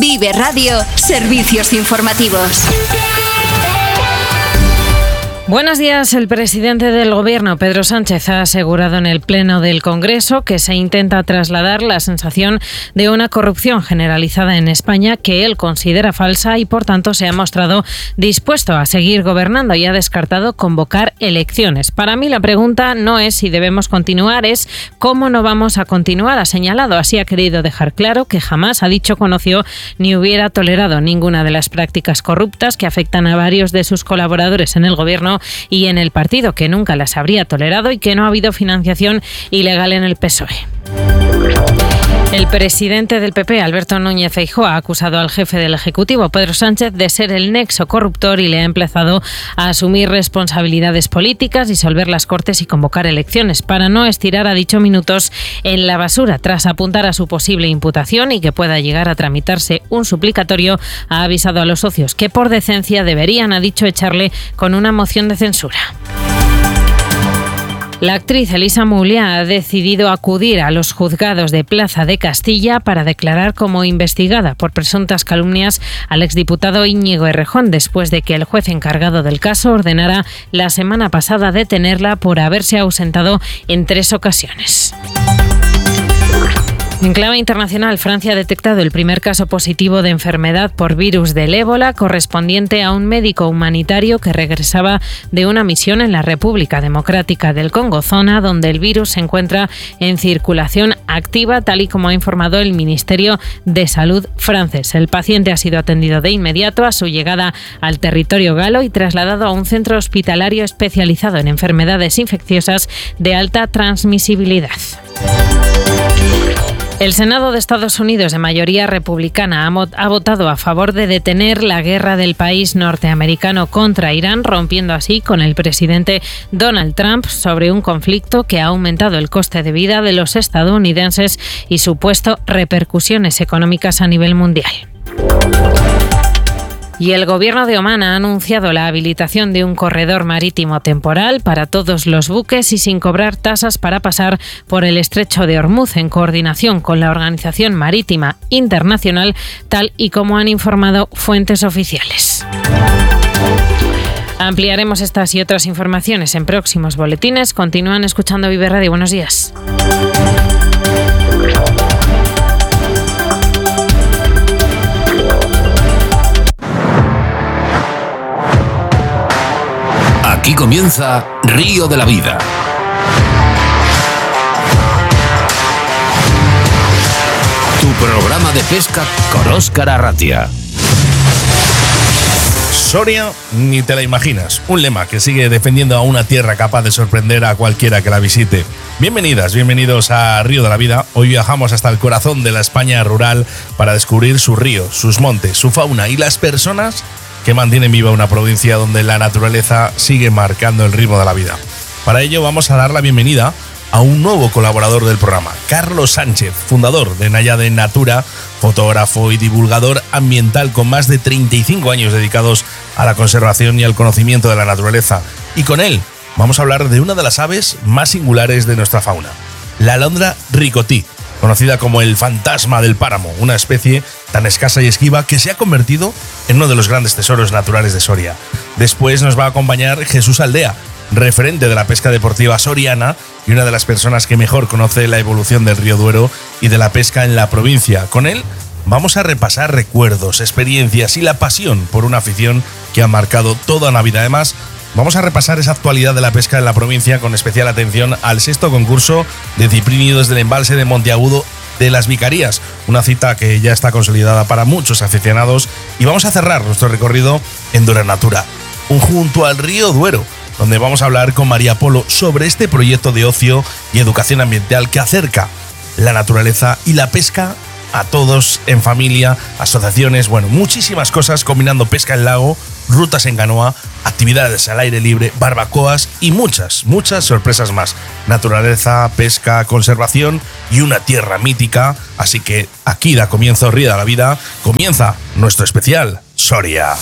Vive Radio, servicios informativos. Buenos días. El presidente del Gobierno, Pedro Sánchez, ha asegurado en el Pleno del Congreso que se intenta trasladar la sensación de una corrupción generalizada en España que él considera falsa y, por tanto, se ha mostrado dispuesto a seguir gobernando y ha descartado convocar elecciones. Para mí la pregunta no es si debemos continuar, es cómo no vamos a continuar, ha señalado. Así ha querido dejar claro que jamás, ha dicho, conoció ni hubiera tolerado ninguna de las prácticas corruptas que afectan a varios de sus colaboradores en el Gobierno y en el partido, que nunca las habría tolerado y que no ha habido financiación ilegal en el PSOE. El presidente del PP, Alberto Núñez Feijóo, ha acusado al jefe del Ejecutivo, Pedro Sánchez, de ser el nexo corruptor y le ha emplazado a asumir responsabilidades políticas, disolver las Cortes y convocar elecciones para no estirar, ha dicho, minutos en la basura. Tras apuntar a su posible imputación y que pueda llegar a tramitarse un suplicatorio, ha avisado a los socios que por decencia deberían, ha dicho, echarle con una moción de censura. La actriz Elisa Mouliá ha decidido acudir a los juzgados de Plaza de Castilla para declarar como investigada por presuntas calumnias al exdiputado Íñigo Errejón, después de que el juez encargado del caso ordenara la semana pasada detenerla por haberse ausentado en 3 ocasiones. En clave internacional, Francia ha detectado el primer caso positivo de enfermedad por virus del ébola, correspondiente a un médico humanitario que regresaba de una misión en la República Democrática del Congo, zona donde el virus se encuentra en circulación activa, tal y como ha informado el Ministerio de Salud francés. El paciente ha sido atendido de inmediato a su llegada al territorio galo y trasladado a un centro hospitalario especializado en enfermedades infecciosas de alta transmisibilidad. El Senado de Estados Unidos, de mayoría republicana, ha votado a favor de detener la guerra del país norteamericano contra Irán, rompiendo así con el presidente Donald Trump sobre un conflicto que ha aumentado el coste de vida de los estadounidenses y supuesto repercusiones económicas a nivel mundial. Y el Gobierno de Omán ha anunciado la habilitación de un corredor marítimo temporal para todos los buques y sin cobrar tasas para pasar por el estrecho de Hormuz, en coordinación con la Organización Marítima Internacional, tal y como han informado fuentes oficiales. Ampliaremos estas y otras informaciones en próximos boletines. Continúan escuchando Vive Radio. Buenos días. Aquí comienza Río de la Vida. Tu programa de pesca con Óscar Arratia. Soria, ni te la imaginas. Un lema que sigue defendiendo a una tierra capaz de sorprender a cualquiera que la visite. Bienvenidas, bienvenidos a Río de la Vida. Hoy viajamos hasta el corazón de la España rural para descubrir sus ríos, sus montes, su fauna y las personas que mantienen viva una provincia donde la naturaleza sigue marcando el ritmo de la vida. Para ello vamos a dar la bienvenida a un nuevo colaborador del programa, Carlos Sánchez, fundador de Náyade Natura, fotógrafo y divulgador ambiental con más de 35 años dedicados a la conservación y al conocimiento de la naturaleza. Y con él vamos a hablar de una de las aves más singulares de nuestra fauna, la alondra ricotí, conocida como el fantasma del páramo, una especie tan escasa y esquiva que se ha convertido en uno de los grandes tesoros naturales de Soria. Después nos va a acompañar Jesús Aldea, referente de la pesca deportiva soriana y una de las personas que mejor conoce la evolución del río Duero y de la pesca en la provincia. Con él vamos a repasar recuerdos, experiencias y la pasión por una afición que ha marcado toda una vida. Además, vamos a repasar esa actualidad de la pesca en la provincia con especial atención al 6º concurso de ciprínidos del embalse de Monteagudo de las Vicarías, una cita que ya está consolidada para muchos aficionados, y vamos a cerrar nuestro recorrido en Dura Natura, junto al río Duero, donde vamos a hablar con María Polo sobre este proyecto de ocio y educación ambiental que acerca la naturaleza y la pesca a todos en familia, asociaciones, bueno, muchísimas cosas, combinando pesca en lago, rutas en canoa, actividades al aire libre, barbacoas y muchas sorpresas más. Naturaleza, pesca, conservación y una tierra mítica. Así que aquí da comienzo Río de la Vida, comienza nuestro especial Soria.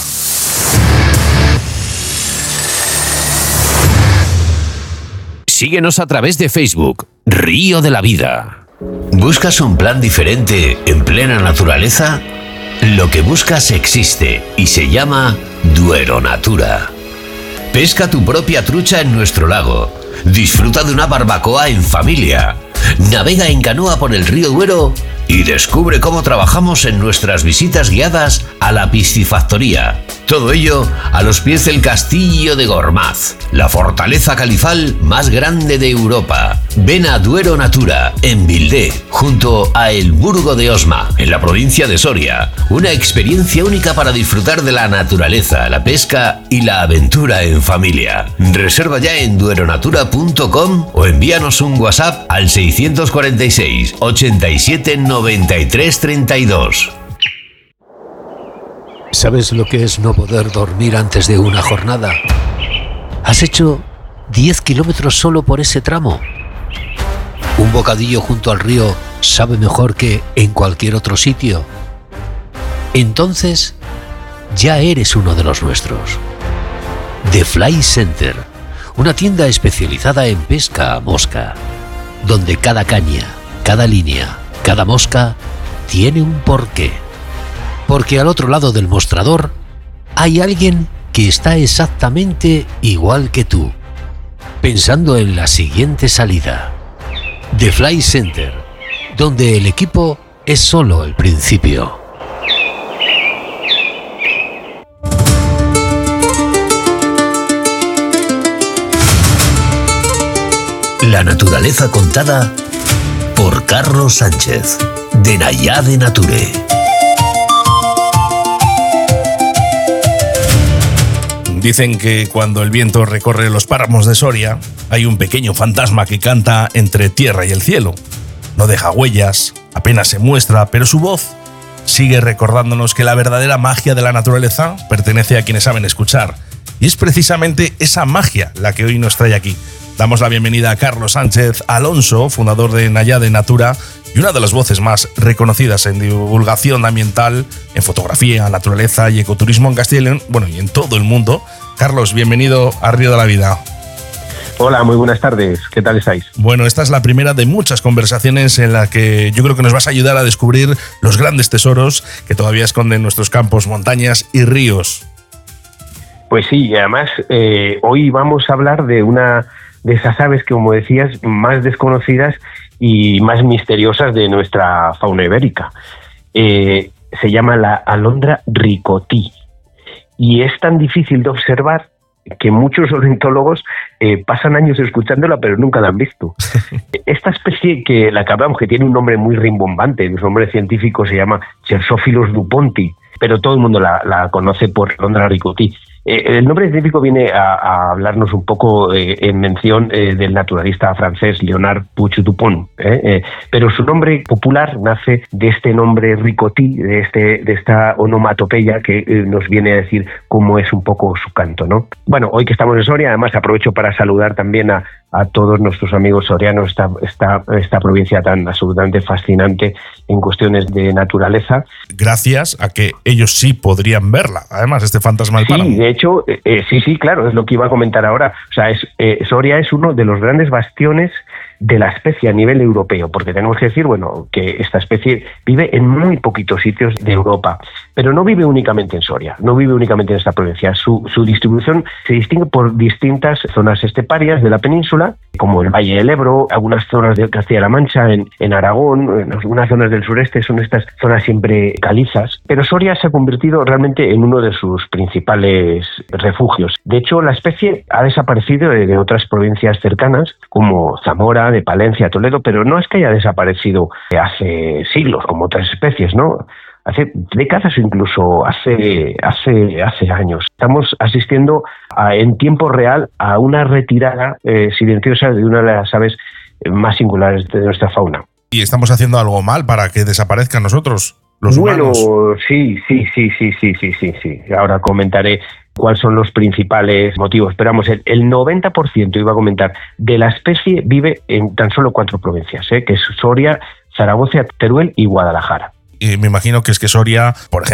Síguenos a través de Facebook, Río de la Vida. ¿Buscas un plan diferente en plena naturaleza? Lo que buscas existe y se llama Duero Natura. Pesca tu propia trucha en nuestro lago. Disfruta de una barbacoa en familia. Navega en canoa por el río Duero y descubre cómo trabajamos en nuestras visitas guiadas a la piscifactoría. Todo ello a los pies del Castillo de Gormaz, la fortaleza califal más grande de Europa. Ven a Duero Natura, en Vildé, junto a El Burgo de Osma, en la provincia de Soria. Una experiencia única para disfrutar de la naturaleza, la pesca y la aventura en familia. Reserva ya en dueronatura.com o envíanos un WhatsApp al 646 87 93 32. ¿Sabes lo que es no poder dormir antes de una jornada? ¿Has hecho 10 kilómetros solo por ese tramo? ¿Un bocadillo junto al río sabe mejor que en cualquier otro sitio? Entonces, ya eres uno de los nuestros. The Fly Center, una tienda especializada en pesca a mosca, donde cada caña, cada línea, cada mosca tiene un porqué. Porque al otro lado del mostrador hay alguien que está exactamente igual que tú, pensando en la siguiente salida. The Fly Center, donde el equipo es solo el principio. La naturaleza contada por Carlos Sánchez, de Nayade Nature. Dicen que cuando el viento recorre los páramos de Soria, hay un pequeño fantasma que canta entre tierra y el cielo. No deja huellas, apenas se muestra, pero su voz sigue recordándonos que la verdadera magia de la naturaleza pertenece a quienes saben escuchar. Y es precisamente esa magia la que hoy nos trae aquí. Damos la bienvenida a Carlos Sánchez Alonso, fundador de Nayade Natura y una de las voces más reconocidas en divulgación ambiental, en fotografía, naturaleza y ecoturismo en Castilla y León, bueno, y en todo el mundo. Carlos, bienvenido a Río de la Vida. Hola, muy buenas tardes. ¿Qué tal estáis? Bueno, esta es la primera de muchas conversaciones en la que yo creo que nos vas a ayudar a descubrir los grandes tesoros que todavía esconden nuestros campos, montañas y ríos. Pues sí, y además hoy vamos a hablar de una de esas aves que, como decías, más desconocidas y más misteriosas de nuestra fauna ibérica. Se llama la alondra ricotí y es tan difícil de observar que muchos ornitólogos pasan años escuchándola pero nunca la han visto. Esta especie que la que hablamos, que tiene un nombre muy rimbombante, su nombre científico se llama Chersophilus duponti, pero todo el mundo la conoce por alondra ricotí. El nombre científico viene a hablarnos un poco en mención del naturalista francés Leonard Puig-Dupont, pero su nombre popular nace de este nombre ricotí, de esta onomatopeya que nos viene a decir cómo es un poco su canto, ¿no? Bueno, hoy que estamos en Soria, además aprovecho para saludar también a todos nuestros amigos sorianos, esta provincia tan absolutamente fascinante en cuestiones de naturaleza. Gracias a que ellos sí podrían verla, además, este fantasma del páramo. Sí, de hecho, sí, claro, es lo que iba a comentar ahora. O sea, Soria es uno de los grandes bastiones de la especie a nivel europeo, porque tenemos que decir, bueno, que esta especie vive en muy poquitos sitios de Europa, pero no vive únicamente en Soria, no vive únicamente en esta provincia. Su distribución se distingue por distintas zonas esteparias de la península, como el Valle del Ebro, algunas zonas de Castilla-La Mancha, en Aragón, en algunas zonas del sureste, son estas zonas siempre calizas, pero Soria se ha convertido realmente en uno de sus principales refugios. De hecho, la especie ha desaparecido de otras provincias cercanas, como Zamora, de Palencia, Toledo, pero no es que haya desaparecido hace siglos, como otras especies, ¿no? Hace décadas o incluso hace años. Estamos asistiendo en tiempo real a una retirada silenciosa de una de las aves más singulares de nuestra fauna. ¿Y estamos haciendo algo mal para que desaparezcan nosotros, los humanos? Bueno, sí. Ahora comentaré cuáles son los principales motivos. Pero vamos, el 90%, iba a comentar, de la especie vive en tan solo 4 provincias, que es Soria, Zaragoza, Teruel y Guadalajara. Y me imagino que es que Soria, por ejemplo,